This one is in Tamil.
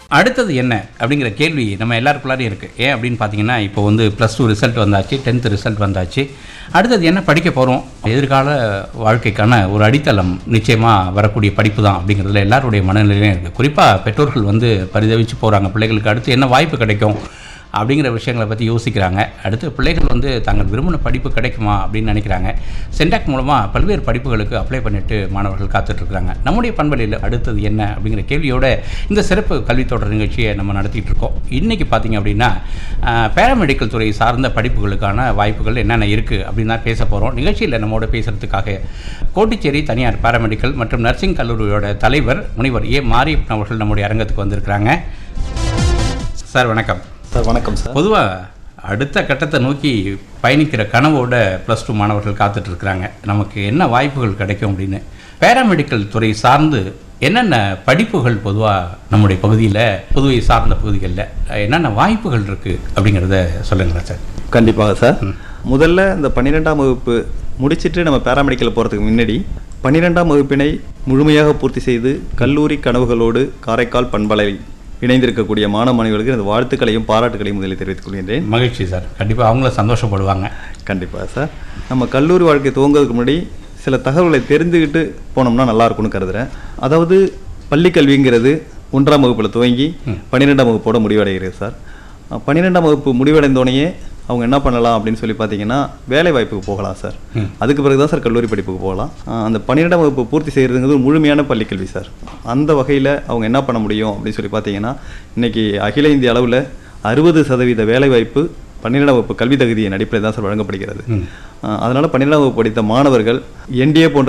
அடுத்தது என்ன அப்படிங்கிற கேள்வி நம்ம எல்லாருக்குள்ளாரையும் இருக்குது. ஏன் அப்படின்னு பார்த்தீங்கன்னா, இப்போ வந்து +2 ரிசல்ட் வந்தாச்சு, 10th ரிசல்ட் வந்தாச்சு. அடுத்தது என்ன படிக்க போகிறோம்? எதிர்கால வாழ்க்கைக்கான ஒரு அடித்தளம் நிச்சயமாக வரக்கூடிய படிப்பு தான் அப்படிங்கிறதுல எல்லாருடைய மனநிலையும் இருக்குது. குறிப்பாக பெற்றோர்கள் வந்து பரிதவிச்சு போகிறாங்க, பிள்ளைகளுக்கு அடுத்து என்ன வாய்ப்பு கிடைக்கும் அப்படிங்கிற விஷயங்களை பற்றி யோசிக்கிறாங்க. அடுத்து பிள்ளைகள் வந்து தாங்கள் விரும்பின படிப்பு கிடைக்குமா அப்படின்னு நினைக்கிறாங்க. சென்டாக் மூலமாக பல்வேறு படிப்புகளுக்கு அப்ளை பண்ணிட்டு மாணவர்கள் காத்துட்ருக்குறாங்க. நம்முடைய பண்பலையில் அடுத்தது என்ன அப்படிங்கிற கேள்வியோட இந்த சிறப்பு கல்வித்தொடர் நிகழ்ச்சியை நம்ம நடத்திட்டு இருக்கோம். இன்றைக்கி பார்த்திங்க அப்படின்னா, பேராமெடிக்கல் துறை சார்ந்த படிப்புகளுக்கான வாய்ப்புகள் என்னென்ன இருக்குது அப்படின்னு தான் பேச போகிறோம். நிகழ்ச்சியில் நம்மோட பேசுகிறதுக்காக கோட்டிச்சேரி தனியார் பேராமெடிக்கல் மற்றும் நர்சிங் கல்லூரியோட தலைவர் முனைவர் ஏ மாரியப்பன் அவர்கள் நம்முடைய அரங்கத்துக்கு வந்திருக்கிறாங்க. சார் வணக்கம். சார் வணக்கம் சார். பொதுவாக அடுத்த கட்டத்தை நோக்கி பயணிக்கிற கனவோட +2 மாணவர்கள் காத்துட்ருக்குறாங்க. நமக்கு என்ன வாய்ப்புகள் கிடைக்கும் அப்படின்னு. பேராமெடிக்கல் துறை சார்ந்து என்னென்ன படிப்புகள் பொதுவாக நம்முடைய பகுதியில், புதுவை சார்ந்த பகுதிகளில் என்னென்ன வாய்ப்புகள் இருக்குது அப்படிங்கிறத சொல்லுங்களேன் சார். கண்டிப்பாக சார். முதல்ல இந்த 12ஆம் வகுப்பு முடிச்சுட்டு நம்ம பேராமெடிக்கல் போகிறதுக்கு முன்னாடி 12ஆம் வகுப்பினை முழுமையாக பூர்த்தி செய்து கல்லூரி கனவுகளோடு காரைக்கால் பண்பலை இணைந்திருக்கக்கூடிய மாணவ மாணவிகளுக்கு இந்த வாழ்த்துக்களையும் பாராட்டுகளையும் முதலில் தெரிவித்துக் கொள்கின்றேன். மகிழ்ச்சி சார். கண்டிப்பாக அவங்கள சந்தோஷப்படுவாங்க. கண்டிப்பாக சார். நம்ம கல்லூரி வாழ்க்கை துவங்குறதுக்கு முன்னாடி சில தகவல்களை தெரிஞ்சுக்கிட்டு போனோம்னா நல்லா இருக்கும்னு கருதுகிறேன். அதாவது பள்ளி கல்விங்கிறது 1ஆம் வகுப்பில் துவங்கி 12ஆம் வகுப்போட முடிவடைகிறது சார். 12ஆம் வகுப்பு முடிவடைந்தோடனே அவங்க என்ன பண்ணலாம் அப்படின்னு சொல்லி பார்த்தீங்கன்னா, வேலை வாய்ப்புக்கு போகலாம் சார். அதுக்கு பிறகு தான் சார் கல்லூரி படிப்புக்கு போகலாம். அந்த 12ஆம் வகுப்பு பூர்த்தி செய்கிறதுங்கிறது முழுமையான பள்ளிக்கல்வி சார். அந்த வகையில் அவங்க என்ன பண்ண முடியும் அப்படின்னு சொல்லி பார்த்தீங்கன்னா, இன்றைக்கி அகில இந்திய அளவில் 60% வேலை வாய்ப்பு 12ஆம் வகுப்பு கல்வி தகுதியின் அடிப்படையில் தான் சார் வழங்கப்படுகிறது. அதனால் 12ஆம் வகுப்பு படித்த மாணவர்கள் NDA போன்ற